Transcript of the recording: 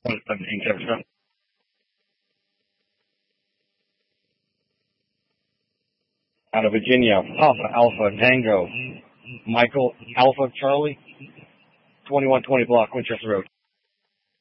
117 Jefferson. Out of Virginia, Papa Alpha Tango, Michael Alpha Charlie, 2120 block, Winchester Road.